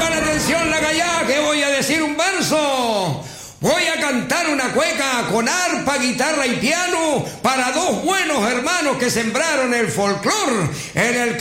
Pongan atención la gallá, que voy a decir un verso. Voy a cantar una cueca con arpa, guitarra y piano para dos buenos hermanos que sembraron el folclor en el